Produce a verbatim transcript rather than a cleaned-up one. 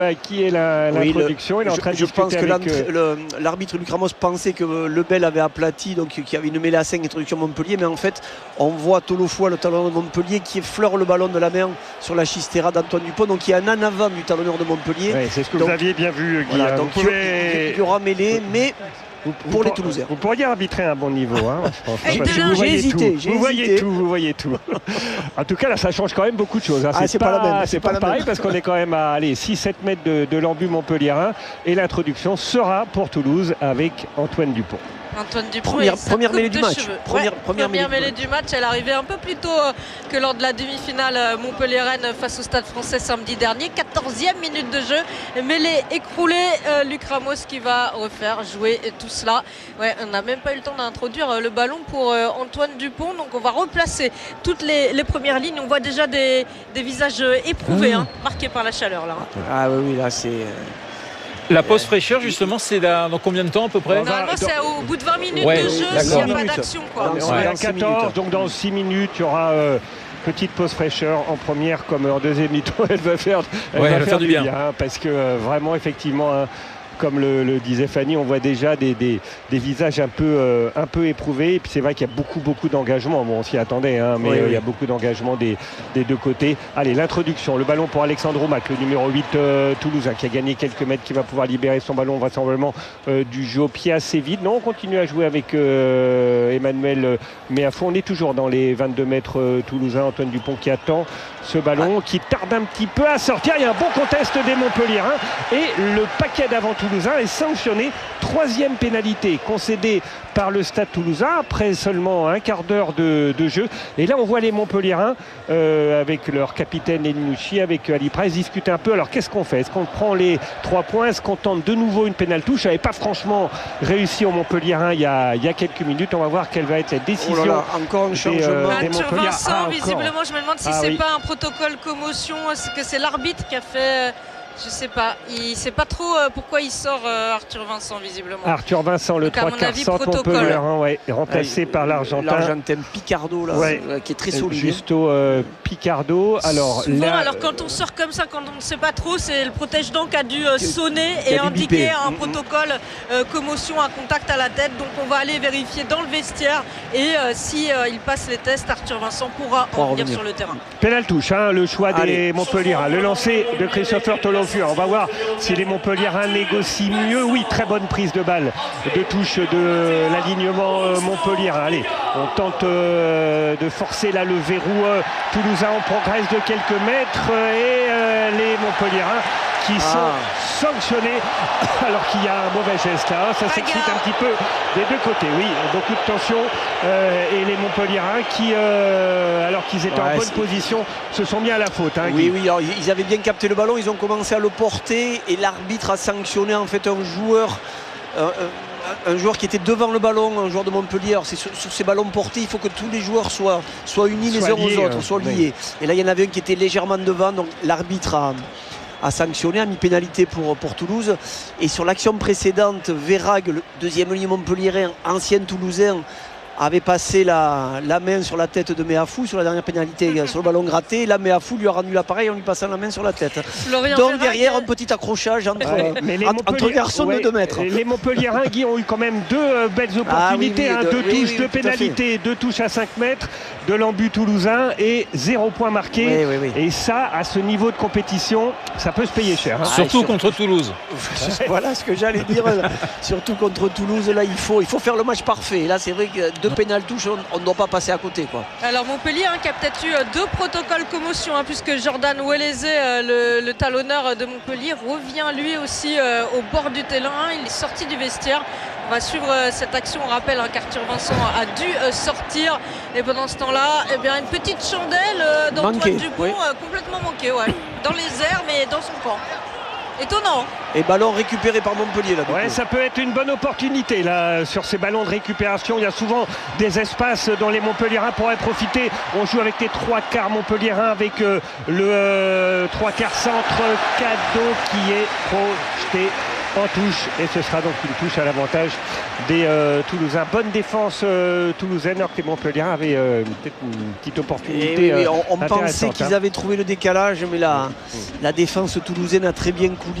Qui est l'introduction oui, il est en train je, de je pense que euh... l'arbitre Luc Ramos pensait que Lebel avait aplati, donc qu'il y avait une mêlée à cinq introduction Montpellier, mais en fait on voit Tolofoa, le talonneur de Montpellier, qui effleure le ballon de la main sur la chistera d'Antoine Dupont, donc il y a un en avant du talonneur de Montpellier. Oui, c'est ce que donc, vous aviez bien vu, Guy. Voilà, donc vous il, pouvez... il y aura mêlée, mais vous, pour vous, les Toulousains. Vous pourriez arbitrer un bon niveau, hein, je pense. J'ai hésité. Vous voyez tout, vous voyez tout. En tout cas, là, ça change quand même beaucoup de choses. Hein. Ah, c'est pas, pas la même. C'est pas, pas pareil parce qu'on est quand même à six sept mètres de, de l'embut montpelliérain. Et l'introduction sera pour Toulouse avec Antoine Dupont. Antoine Dupont, première, première mêlée du match. Première, ouais, première, première mêlée du match. Elle arrivait un peu plus tôt euh, que lors de la demi-finale euh, Montpellier-Rennes face au Stade Français samedi dernier. quatorzième minute de jeu, mêlée écroulée. Euh, Luc Ramos qui va refaire jouer tout cela. Ouais, on n'a même pas eu le temps d'introduire euh, le ballon pour euh, Antoine Dupont. Donc on va replacer toutes les, les premières lignes. On voit déjà des, des visages éprouvés, mmh. hein, marqués par la chaleur là. Ah oui, oui là c'est. Euh... La pause fraîcheur, justement, c'est dans combien de temps à peu près? Normalement, c'est au bout de vingt minutes ouais, de jeu s'il n'y a pas d'action. On est à quatorze, donc dans six minutes, il y aura euh, petite pause fraîcheur en première comme en deuxième mi-temps. Elle va faire, elle ouais, va elle faire, faire du bien. bien hein, parce que euh, vraiment, effectivement, hein, comme le, le disait Fanny, on voit déjà des, des, des visages un peu, euh, un peu éprouvés. Et puis c'est vrai qu'il y a beaucoup, beaucoup d'engagement. Bon, on s'y attendait, hein, mais oui, euh, oui. il y a beaucoup d'engagement des, des deux côtés. Allez, l'introduction. Le ballon pour Alexandre Roumac, le numéro huit euh, toulousain, qui a gagné quelques mètres, qui va pouvoir libérer son ballon vraisemblablement euh, du jeu au pied assez vite. Non, on continue à jouer avec euh, Emmanuel Méafou. On est toujours dans les vingt-deux mètres euh, toulousains. Antoine Dupont qui attend ce ballon, ah. qui tarde un petit peu à sortir. Il y a un bon contest des Montpelliérains. Et le paquet d'avant toulousain est sanctionné. Troisième pénalité concédée par le Stade toulousain après seulement un quart d'heure de, de jeu. Et là, on voit les Montpelliérains euh, avec leur capitaine Elinouchi, avec Ali Price, discuter un peu. Alors, qu'est-ce qu'on fait? Est-ce qu'on prend les trois points? Est-ce qu'on tente de nouveau une pénale touche? Ça n'avait pas franchement réussi au Montpelliérain il y, a, il y a quelques minutes. On va voir quelle va être la décision. Oh là là, encore un changement. Euh, Arthur Vincent, ah, visiblement, je me demande si ah, c'est oui. pas un protocole commotion. Est-ce que c'est l'arbitre qui a fait... Je sais pas, il sait pas trop euh, pourquoi il sort euh, Arthur Vincent visiblement. Arthur Vincent, le trois quarts centre Montpelliérain, ouais, remplacé ah, par l'Argentin. L'Argentin Picardo là, ouais. euh, qui est très solide. Justo euh, Picardo. Alors, souvent, là, alors quand on sort comme ça, quand on ne sait pas trop, c'est le protège-dents qui a dû euh, sonner et indiquer un mm -hmm. protocole euh, commotion, un contact à la tête. Donc on va aller vérifier dans le vestiaire et euh, si euh, il passe les tests, Arthur Vincent pourra en revenir sur le terrain. Pénal touche, hein, le choix Allez. des Montpelliérains, le lancer de Christopher Tolofu. On va voir si les Montpelliérains négocient mieux. Oui, très bonne prise de balle de touche de l'alignement montpelliérain. Allez, on tente euh, de forcer là le verrou euh, toulousain. On progresse de quelques mètres et euh, les Montpelliérains qui ah. sont sanctionnés alors qu'il y a un mauvais geste là. Ça s'excite un petit peu des deux côtés. Oui, beaucoup de tension euh, et les Montpelliérains qui, euh, alors qu'ils étaient ouais, en bonne position, se sont mis à la faute. Hein, oui, oui, alors, ils avaient bien capté le ballon, ils ont commencé à le porter et l'arbitre a sanctionné en fait un joueur. Euh, un joueur qui était devant le ballon, un joueur de Montpellier. C'est sur, sur ces ballons portés, il faut que tous les joueurs soient, soient unis les uns aux autres, euh, soient liés. Oui. Et là, il y en avait un qui était légèrement devant, donc l'arbitre a, a sanctionné, a mis pénalité pour, pour Toulouse. Et sur l'action précédente, Verrag, le deuxième ligne montpelliérain, ancien Toulousain, avait passé la, la main sur la tête de Méafou sur la dernière pénalité sur le ballon gratté. Là, Méafou lui a rendu l'appareil en lui passant la main sur la tête. Florian Donc Verrag, derrière, un petit accrochage entre, ouais, mais les entre, entre garçons ouais, de deux mètres. Les Montpelliérains, Guy, ont eu quand même deux euh, belles opportunités. Ah, oui, oui, hein, deux oui, touches, oui, deux pénalités, deux touches à cinq mètres de l'embut toulousain et zéro point marqué. Oui, oui, oui. Et ça, à ce niveau de compétition, ça peut se payer cher. Hein. Ah, surtout sur... contre Toulouse. Voilà ce que j'allais dire. Surtout contre Toulouse, là, il faut, il faut faire le match parfait. Et là, c'est vrai que deux pénales touches, on on ne doit pas passer à côté, quoi. Alors Montpellier hein, qui a peut-être eu euh, deux protocoles commotion hein, puisque Jordan Weleze, euh, le, le talonneur de Montpellier, revient lui aussi euh, au bord du terrain. Il est sorti du vestiaire. On va suivre euh, cette action. On rappelle hein, qu'Arthur Vincent a dû euh, sortir et pendant ce temps-là, eh bien, une petite chandelle euh, d'Antoine Dupont oui. euh, complètement manquée, ouais. Dans les airs mais dans son camp. Étonnant. Et ballon récupéré par Montpellier là. Ouais, ça peut être une bonne opportunité là sur ces ballons de récupération. Il y a souvent des espaces dont les Montpelliérains pourraient profiter. On joue avec les trois quarts Montpelliérains avec euh, le euh, trois quarts centre cadeau qui est projeté en touche et ce sera donc une touche à l'avantage des euh, Toulousains. Bonne défense euh, toulousaine, alors que les Montpelliérains avaient euh, peut-être une petite opportunité. Et oui, oui, on, on euh, pensait qu'ils hein. avaient trouvé le décalage, mais la, mmh. la défense toulousaine a très bien coulé.